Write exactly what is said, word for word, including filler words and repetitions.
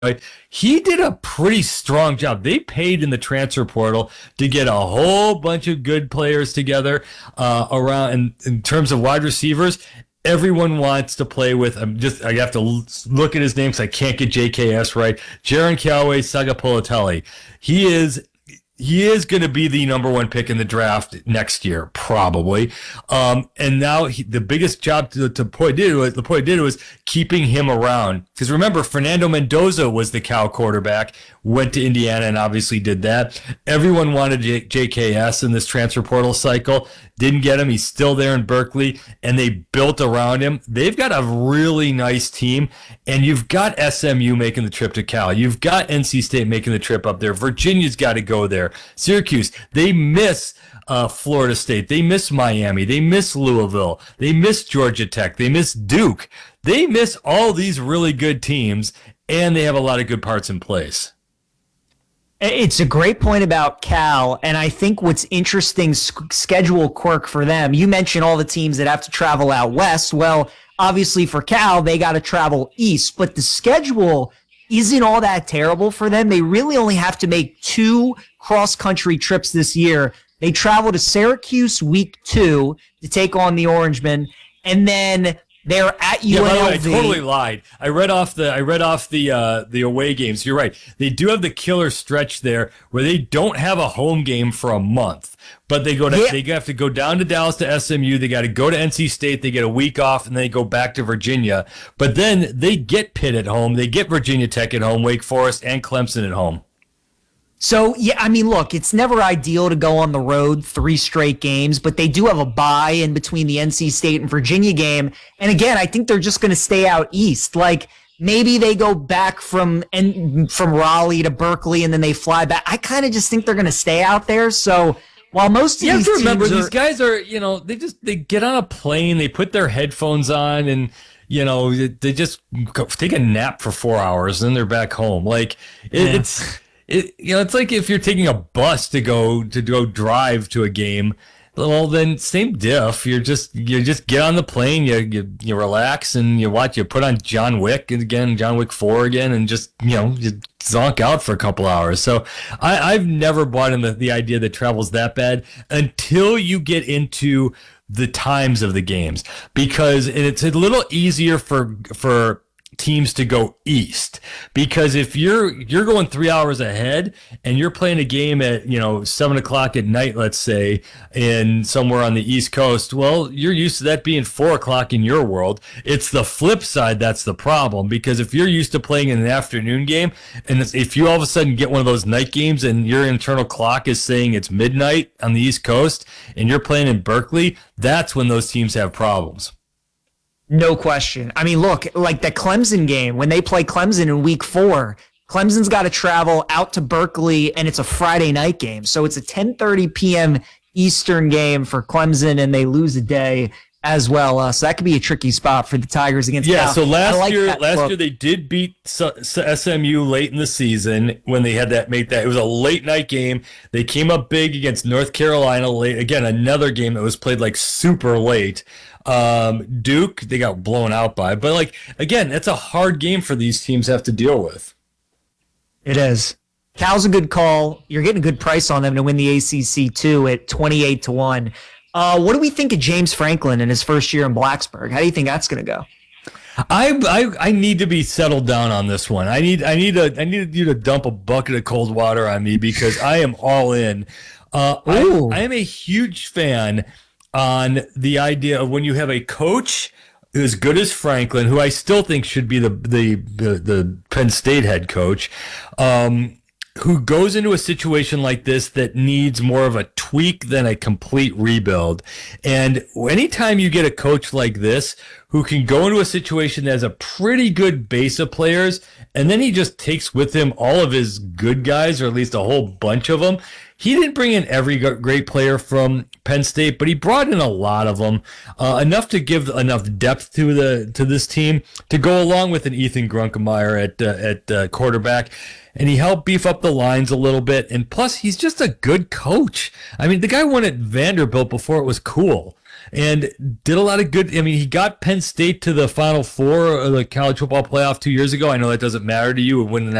He did a pretty strong job. They paid in the transfer portal to get a whole bunch of good players together uh, around. In, in terms of wide receivers, everyone wants to play with. I'm just I have to look at his name because I can't get J K S right. Jaron Callaway Sagapolatelli. He is. He is going to be the number one pick in the draft next year, probably. Um, and now he, the biggest job to, to Poy did was the Poy did was keeping him around. Because remember, Fernando Mendoza was the Cal quarterback, went to Indiana and obviously did that. Everyone wanted J- JKS in this transfer portal cycle. Didn't get him. He's still there in Berkeley, and they built around him. They've got a really nice team, and you've got S M U making the trip to Cal. You've got N C State making the trip up there. Virginia's got to go there. Syracuse, they miss uh, Florida State. They miss Miami. They miss Louisville. They miss Georgia Tech. They miss Duke. They miss all these really good teams, and they have a lot of good parts in place. It's a great point about Cal, and I think what's interesting, schedule quirk for them, you mentioned all the teams that have to travel out west. Well, obviously for Cal, they got to travel east, but the schedule isn't all that terrible for them. They really only have to make two cross-country trips this year. They travel to Syracuse week two to take on the Orangemen, and then they're at U N L V. Yeah, by the way, I totally lied. I read off the I read off the uh, the away games. You're right. They do have the killer stretch there where they don't have a home game for a month, but they go to yeah. they have to go down to Dallas to S M U. They got to go to N C State. They get a week off, and then they go back to Virginia. But then they get Pitt at home. They get Virginia Tech at home, Wake Forest, and Clemson at home. So, yeah, I mean, look, it's never ideal to go on the road three straight games, but they do have a bye in between the N C State and Virginia game. And again, I think they're just going to stay out east. Like, maybe they go back from and from Raleigh to Berkeley and then they fly back. I kind of just think they're going to stay out there. So, while most of you these have to remember, are, these guys are, you know, they just they get on a plane, they put their headphones on, and you know, they just go take a nap for four hours, and then they're back home. Like, it, yeah. it's. It, you know, it's like if you're taking a bus to go to go drive to a game. Well, then same diff. You're just you just get on the plane, you you, you relax, and you watch. You put on John Wick again, John Wick four again, and just you know you zonk out for a couple hours. So I, I've never bought in the, the idea that travel's that bad until you get into the times of the games, because it's a little easier for for. teams to go east, because if you're you're going three hours ahead and you're playing a game at you know seven o'clock at night, let's say, in somewhere on the East Coast, well, you're used to that being four o'clock in your world. It's the flip side that's the problem, because if you're used to playing in an afternoon game, and if you all of a sudden get one of those night games and your internal clock is saying it's midnight on the East Coast and you're playing in Berkeley, that's when those teams have problems. No question. I mean, look, like the Clemson game, when they play Clemson in week four, Clemson's got to travel out to Berkeley, and it's a Friday night game. So it's a ten thirty p.m. Eastern game for Clemson, and they lose a day as well. Uh, so that could be a tricky spot for the Tigers against Yeah, Cal. so last like year last look. year they did beat S M U late in the season when they had that make that. It was a late night game. They came up big against North Carolina late. Again, another game that was played like super late. Um, Duke, they got blown out by. But, like, again, that's a hard game for these teams to have to deal with. It is. Cal's a good call. You're getting a good price on them to win the A C C, too, at twenty-eight to one. Uh, what do we think of James Franklin in his first year in Blacksburg? How do you think that's going to go? I, I I need to be settled down on this one. I need I need a I need you to dump a bucket of cold water on me, because I am all in. Uh, I, I am a huge fan on the idea of when you have a coach as good as Franklin, who I still think should be the the the, the Penn State head coach, um, who goes into a situation like this that needs more of a tweak than a complete rebuild. And anytime you get a coach like this who can go into a situation that has a pretty good base of players, and then he just takes with him all of his good guys, or at least a whole bunch of them. He didn't bring in every great player from Penn State, but he brought in a lot of them, uh, enough to give enough depth to the to this team to go along with an Ethan Grunkemeyer at uh, at uh, quarterback, and he helped beef up the lines a little bit. And plus, he's just a good coach. I mean, the guy won at Vanderbilt before it was cool. and did a lot of good. I mean, he got Penn State to the Final Four of the college football playoff two years ago. I know that doesn't matter to you, winning